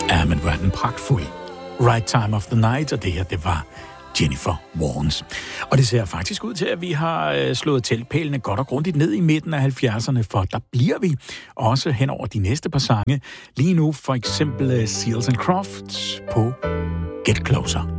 Ja, men var den pragtfuld. Right Time of the Night, og det her, det var Jennifer Warnes. Og det ser faktisk ud til, at vi har slået teltpælene godt og grundigt ned i midten af 70'erne, for der bliver vi også hen over de næste par sange. Lige nu for eksempel Seals and Crofts på Get Closer.